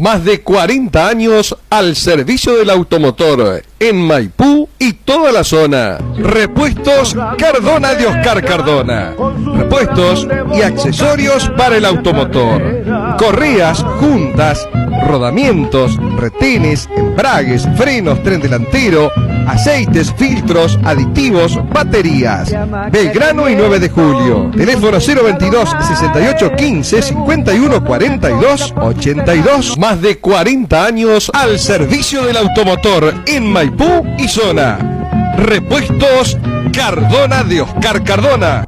Más de 40 años al servicio del automotor en Maipú y toda la zona. Repuestos Cardona de Oscar Cardona. Repuestos y accesorios para el automotor. Correas, juntas, rodamientos, retenes, embragues, frenos, tren delantero, aceites, filtros, aditivos, baterías. Belgrano y 9 de Julio. Teléfono 022 68 15 51 42 82. Más de 40 años al servicio del automotor en Maipú y zona. Repuestos Cardona de Oscar Cardona.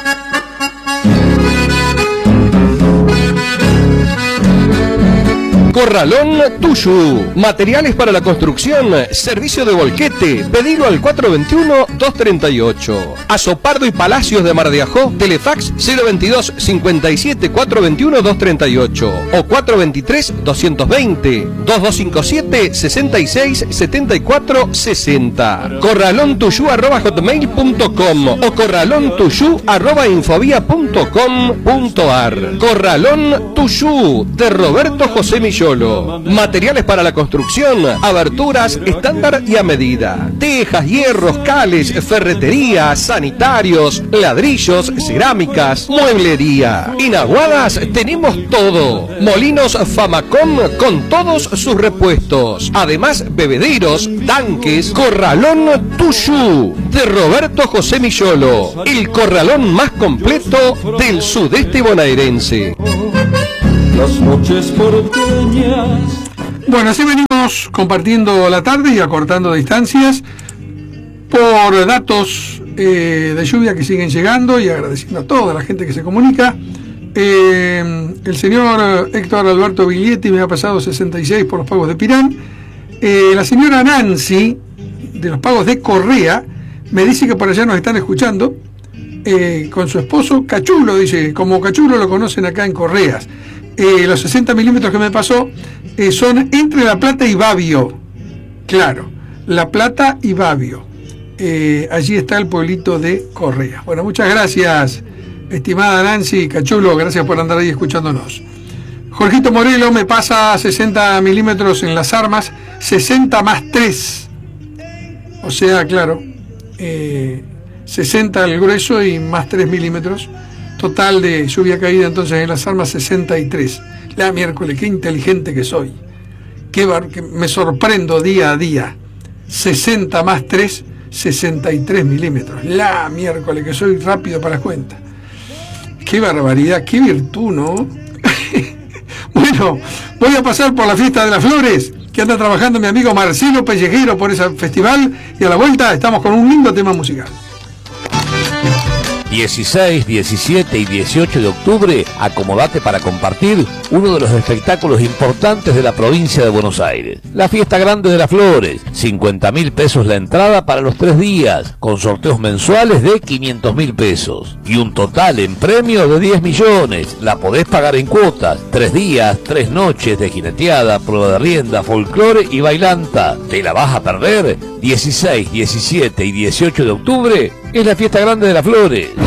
Corralón Tuyú. Materiales para la construcción. Servicio de volquete. Pedilo al 421-238. Azopardo y Palacios de Mar de Ajó. Telefax 022 57 421 238 o 423 220 2257 66 74 60. corralontuyú@hotmail.com o corralontuyú@infovía.com.ar. Corralón Tuyú de Roberto José Millón. Materiales para la construcción, aberturas estándar y a medida, tejas, hierros, cales, ferretería, sanitarios, ladrillos, cerámicas, mueblería. En Aguadas tenemos todo. Molinos Famacom con todos sus repuestos. Además, bebederos, tanques. Corralón Tuyú de Roberto José Millolo, el corralón más completo del sudeste bonaerense. Las noches porteñas. Bueno, así venimos compartiendo la tarde y acortando distancias por datos de lluvia que siguen llegando y agradeciendo a toda la gente que se comunica. El señor Héctor Alberto Biglietti me ha pasado 66 por los pagos de Pirán. La señora Nancy de los pagos de Correa me dice que por allá nos están escuchando con su esposo Cachulo, dice, como Cachulo lo conocen acá en Correas. Los 60 milímetros que me pasó son entre La Plata y Babio. Claro, La Plata y Babio. Allí está el pueblito de Correa. Bueno, muchas gracias, estimada Nancy Cachulo, gracias por andar ahí escuchándonos. Jorgito Morelo me pasa 60 milímetros en Las Armas, 60 más 3. O sea, claro, 60 al grueso y más 3 milímetros. Total de lluvia caída entonces en Las Armas 63. La miércoles, qué inteligente que soy. Que me sorprendo día a día. 60 más 3, 63 milímetros. La miércoles, que soy rápido para las cuentas. Qué barbaridad, qué virtud, ¿no? Bueno, voy a pasar por la fiesta de las flores, que anda trabajando mi amigo Marcelo Pellejero por ese festival. Y a la vuelta estamos con un lindo tema musical. 16, 17 y 18 de octubre, acomodate para compartir uno de los espectáculos importantes de la provincia de Buenos Aires. La Fiesta Grande de las Flores, 50.000 pesos la entrada para los 3 días, con sorteos mensuales de 500.000 pesos. Y un total en premio de 10 millones. La podés pagar en cuotas, 3 días, 3 noches de jineteada, prueba de rienda, folclore y bailanta. ¿Te la vas a perder? 16, 17 y 18 de octubre es la Fiesta Grande de las Flores.